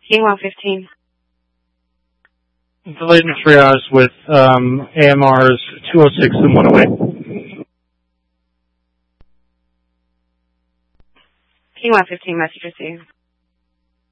King 115. Delayed in triage with AMRs 206 and 108. King 115, message received.